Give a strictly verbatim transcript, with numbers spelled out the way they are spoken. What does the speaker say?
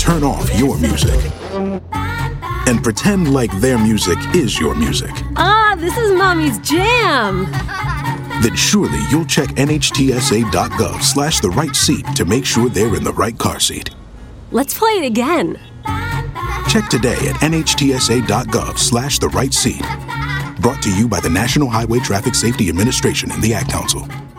turn off your music and pretend like their music is your music. Ah, this is Mommy's jam. Then surely you'll check N H T S A dot gov slash the right seat to make sure they're in the right car seat. Let's play it again. Check today at N H T S A dot gov slash the right seat. Brought to you by the National Highway Traffic Safety Administration and the Ad Council.